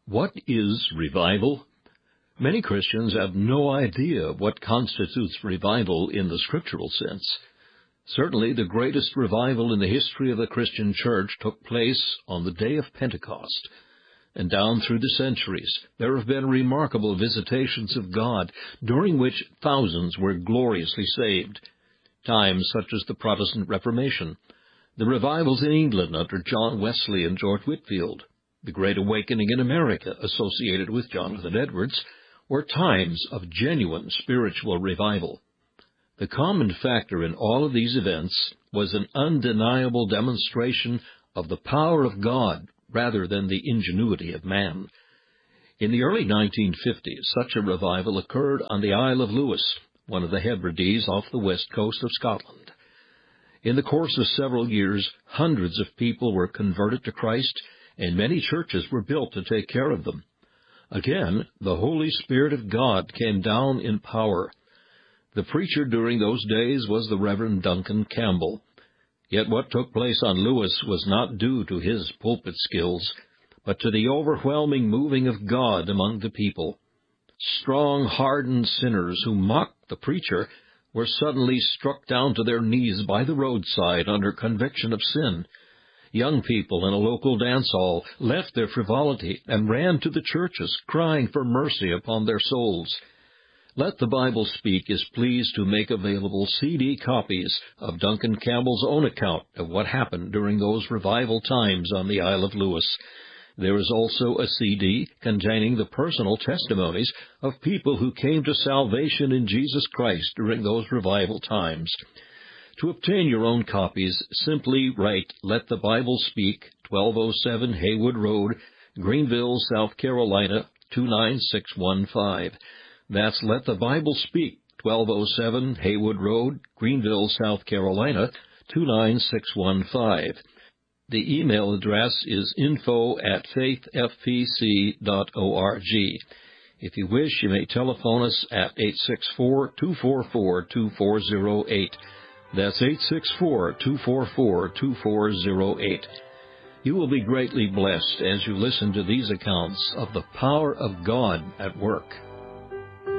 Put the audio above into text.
What is revival? Many Christians have no idea what constitutes revival in the scriptural sense. Certainly, the greatest revival in the history of the Christian church took place on the day of Pentecost. And down through the centuries, there have been remarkable visitations of God, during which thousands were gloriously saved. Times such as the Protestant Reformation, the revivals in England under John Wesley and George Whitefield, the Great Awakening in America associated with Jonathan Edwards, were times of genuine spiritual revival. The common factor in all of these events was an undeniable demonstration of the power of God rather than the ingenuity of man. In the early 1950s, such a revival occurred on the Isle of Lewis, one of the Hebrides off the west coast of Scotland. In the course of several years, hundreds of people were converted to Christ, and many churches were built to take care of them. Again, the Holy Spirit of God came down in power. The preacher during those days was the Reverend Duncan Campbell. Yet what took place on Lewis was not due to his pulpit skills, but to the overwhelming moving of God among the people. Strong, hardened sinners who mocked the preacher were suddenly struck down to their knees by the roadside under conviction of sin. Young people in a local dance hall left their frivolity and ran to the churches, crying for mercy upon their souls. Let the Bible Speak is pleased to make available CD copies of Duncan Campbell's own account of what happened during those revival times on the Isle of Lewis. There is also a CD containing the personal testimonies of people who came to salvation in Jesus Christ during those revival times. To obtain your own copies, simply write Let the Bible Speak, 1207 Haywood Road, Greenville, South Carolina, 29615. That's Let the Bible Speak, 1207 Haywood Road, Greenville, South Carolina, 29615. The email address is info@faithfpc.org. If you wish, you may telephone us at 864-244-2408. That's 864-244-2408. You will be greatly blessed as you listen to these accounts of the power of God at work.